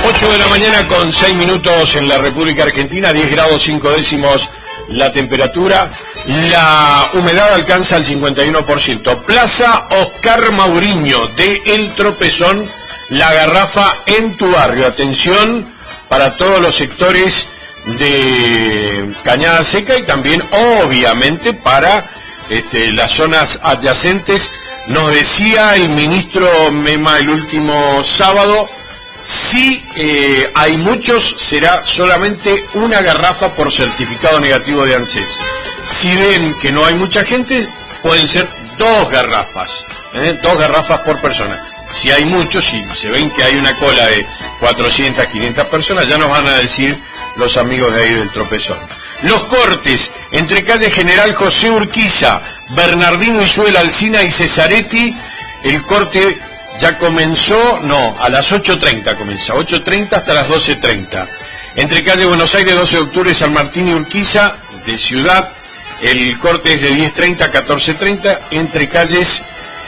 8 de la mañana con 6 minutos en la República Argentina, 10 grados 5 décimos la temperatura, la humedad alcanza el 51%. Plaza Oscar Mauriño de El Tropezón, La Garrafa en tu barrio. Atención para todos los sectores de Cañada Seca y también obviamente para las zonas adyacentes. Nos decía el ministro Mema el último sábado, si hay muchos, será solamente una garrafa por certificado negativo de ANSES. Si ven que no hay mucha gente, pueden ser 2 garrafas, 2 garrafas por persona. Si hay muchos, si se ven que hay una cola de 400, 500 personas, ya nos van a decir los amigos de ahí del Tropezón. Los cortes entre calle General José Urquiza, Bernardino Isuel Alsina y Cesaretti, el corte ya comenzó, a las 8:30 comienza, 8:30 hasta las 12:30. Entre calle Buenos Aires, 12 de octubre, San Martín y Urquiza, de Ciudad, el corte es de 10:30 a 14:30. Entre calles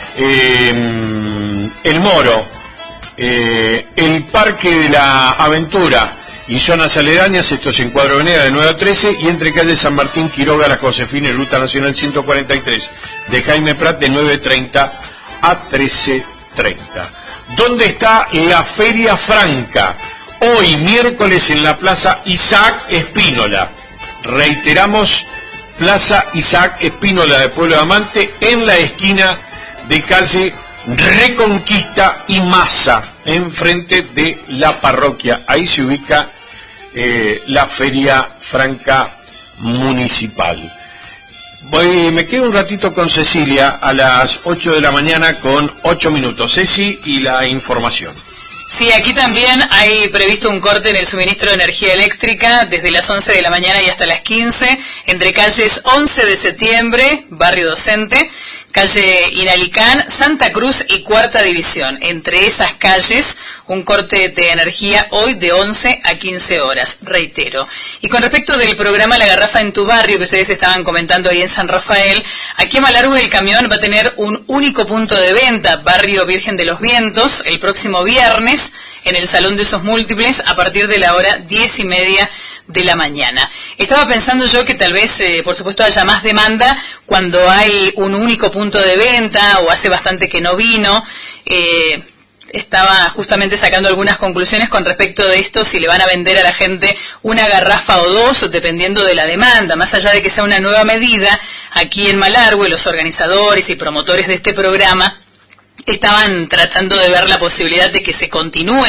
El Moro, el Parque de la Aventura y zonas aledañas, esto es en Cuadro Avenida de 9 a 13, y entre calles San Martín, Quiroga, La Josefina y Ruta Nacional 143 de Jaime Prat de 9:30 a 13:30. ¿Dónde está la Feria Franca? Hoy, miércoles, en la Plaza Isaac Espínola. Reiteramos, Plaza Isaac Espínola de Pueblo de Amante, en la esquina de calle Reconquista y Maza, enfrente de la parroquia. Ahí se ubica la Feria Franca Municipal. Me quedo un ratito con Cecilia a las 8 de la mañana con 8 minutos. Ceci y la información. Sí, aquí también hay previsto un corte en el suministro de energía eléctrica desde las 11 de la mañana y hasta las 15, entre calles 11 de septiembre, Barrio Docente, calle Inalicán, Santa Cruz y Cuarta División. Entre esas calles, un corte de energía hoy de 11 a 15 horas, reitero. Y con respecto del programa La Garrafa en tu barrio, que ustedes estaban comentando ahí en San Rafael, aquí en Malargüe el camión va a tener un único punto de venta, Barrio Virgen de los Vientos, el próximo viernes, en el Salón de Usos Múltiples, a partir de la hora 10:30 de la mañana. Estaba pensando yo que tal vez, por supuesto, haya más demanda cuando hay un único punto de venta o hace bastante que no vino. Estaba justamente sacando algunas conclusiones con respecto de esto, si le van a vender a la gente una garrafa o 2, dependiendo de la demanda. Más allá de que sea una nueva medida, aquí en Malargüe los organizadores y promotores de este programa estaban tratando de ver la posibilidad de que se continúe